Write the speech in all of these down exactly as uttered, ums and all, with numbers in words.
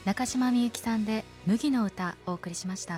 中島みゆきさんで麦の歌をお送りしました。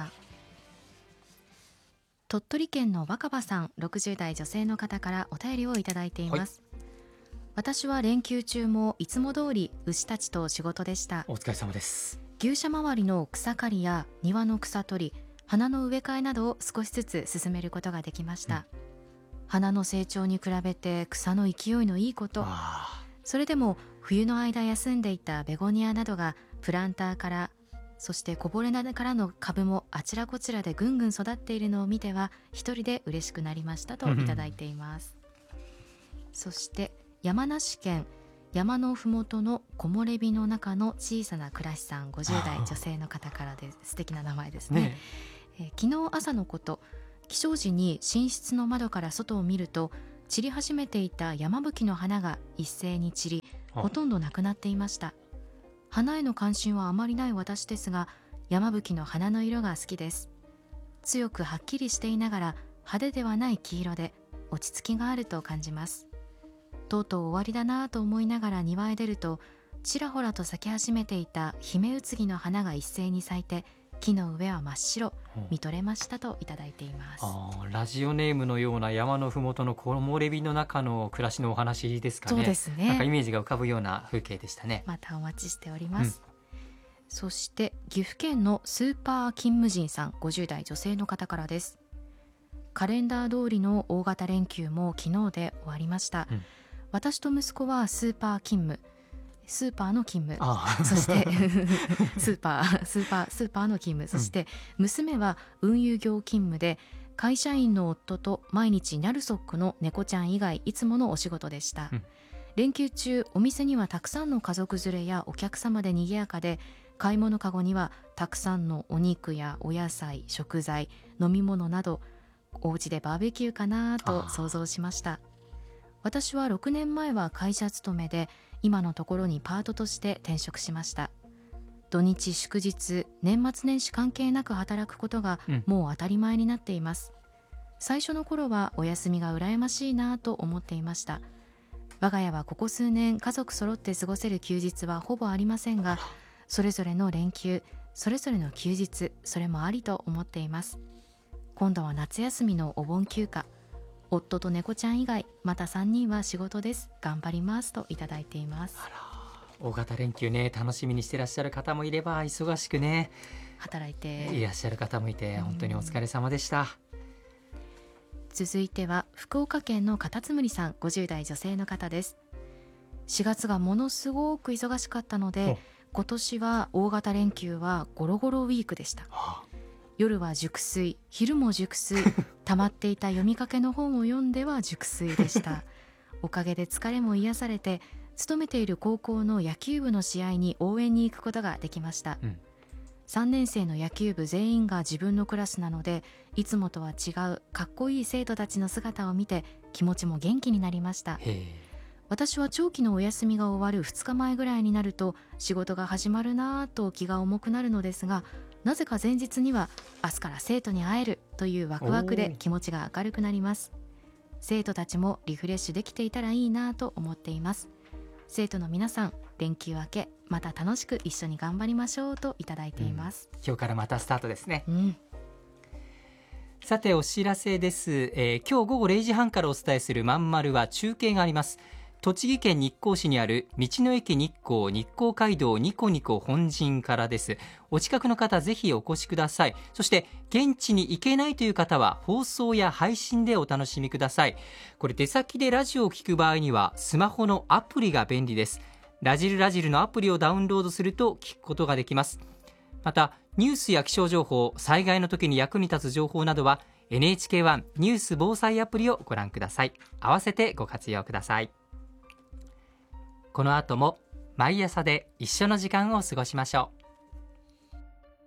鳥取県の若葉さん、ろくじゅう代女性の方からお便りをいただいています、はい、私は連休中もいつも通り牛たちと仕事でした。 お疲れ様です。 牛舎周りの草刈りや庭の草取り、花の植え替えなどを少しずつ進めることができました、うん、花の成長に比べて草の勢いのいいこと、それでも冬の間休んでいたベゴニアなどがプランターから、そしてこぼれ種からの株もあちらこちらでぐんぐん育っているのを見ては一人で嬉しくなりましたといただいていますそして山梨県山のふもとの木漏れ日の中の小さな暮らしさん、ごじゅう代女性の方からです。素敵な名前ですね、ねえー、昨日朝のこと、起床時に寝室の窓から外を見ると散り始めていた山吹の花が一斉に散り、ほとんどなくなっていました。花への関心はあまりない私ですが、山吹の花の色が好きです。強くはっきりしていながら派手ではない黄色で落ち着きがあると感じます。とうとう終わりだなと思いながら庭へ出ると、ちらほらと咲き始めていたヒメウツギの花が一斉に咲いて、木の上は真っ白、見とれましたといただいています。 あ、ラジオネームのような山のふもとの木漏れ日の中の暮らしのお話ですかね。 そうですね。 なんかイメージが浮かぶような風景でしたね。 またお待ちしております、うん、そして岐阜県のスーパー勤務人さん、ごじゅう代女性の方からです。カレンダー通りの大型連休も昨日で終わりました、うん、私と息子はスーパー勤務、スーパーの勤務、ああそしてスーパースーパースーパーの勤務、そして娘は運輸業勤務で、会社員の夫と毎日ニャルソックの猫ちゃん以外いつものお仕事でした、うん、連休中お店にはたくさんの家族連れやお客様で賑やかで、買い物かごにはたくさんのお肉やお野菜、食材、飲み物など、お家でバーベキューかなと想像しました。私はろくねんまえは会社勤めで、今のところにパートとして転職しました。土日祝日、年末年始関係なく働くことがもう当たり前になっています、うん、最初の頃はお休みが羨ましいなと思っていました。我が家はここ数年家族揃って過ごせる休日はほぼありませんが、それぞれの連休、それぞれの休日、それもありと思っています。今度は夏休みのお盆休暇、夫と猫ちゃん以外またさんにんは仕事です、頑張りますといただいています。 あら、大型連休ね、楽しみにしてらっしゃる方もいれば、忙しくね働いていらっしゃる方もいて、本当にお疲れ様でした。 続いては福岡県のカタツムリさん、ごじゅう代女性の方です。しがつがものすごく忙しかったので、今年は大型連休はゴロゴロウィークでした。はあ、夜は熟睡、昼も熟睡溜まっていた読みかけの本を読んでは熟睡でしたおかげで疲れも癒されて、勤めている高校の野球部の試合に応援に行くことができました、うん、さんねん生の野球部全員が自分のクラスなので、いつもとは違うかっこいい生徒たちの姿を見て気持ちも元気になりました。私は長期のお休みが終わるふつかまえぐらいになると、仕事が始まるなぁと気が重くなるのですが、なぜか前日には明日から生徒に会えるというワクワクで気持ちが明るくなります。生徒たちもリフレッシュできていたらいいなと思っています。生徒の皆さん、連休明けまた楽しく一緒に頑張りましょうといただいています、 うん、今日からまたスタートですね、 うん、 さてお知らせです、えー、今日午後れいじはんからお伝えするまんまるは中継があります。栃木県日光市にある道の駅日光日光街道ニコニコ本陣からです。お近くの方ぜひお越しください。そして現地に行けないという方は放送や配信でお楽しみください。これ出先でラジオを聞く場合にはスマホのアプリが便利です。ラジルラジルのアプリをダウンロードすると聞くことができます。またニュースや気象情報、災害の時に役に立つ情報などは エヌエイチケーワン ニュース防災アプリをご覧ください。合わせてご活用ください。この後も毎朝で一緒の時間を過ごしましょう。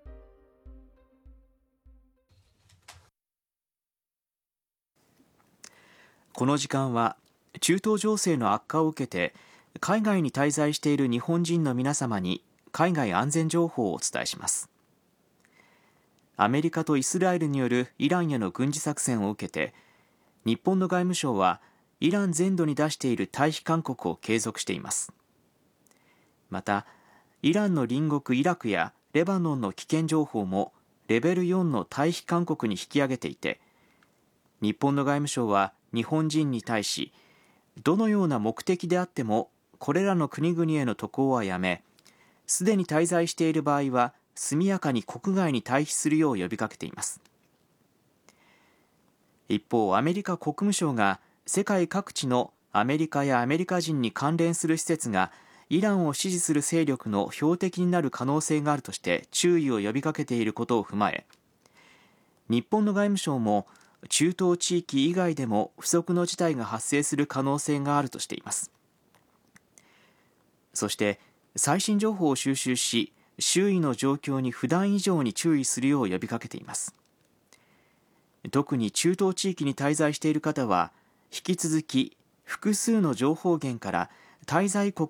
この時間は中東情勢の悪化を受けて海外に滞在している日本人の皆様に海外安全情報をお伝えします。アメリカとイスラエルによるイランへの軍事作戦を受けて、日本の外務省はイラン全土に出している退避勧告を継続しています。またイランの隣国イラクやレバノンの危険情報もレベルよんの退避勧告に引き上げていて、日本の外務省は日本人に対し、どのような目的であってもこれらの国々への渡航はやめ、すでに滞在している場合は速やかに国外に退避するよう呼びかけています。一方、アメリカ国務省が世界各地のアメリカやアメリカ人に関連する施設がイランを支持する勢力の標的になる可能性があるとして注意を呼びかけていることを踏まえ、日本の外務省も中東地域以外でも不測の事態が発生する可能性があるとしています。そして最新情報を収集し、周囲の状況に普段以上に注意するよう呼びかけています。特に中東地域に滞在している方は、引き続き複数の情報源から滞在国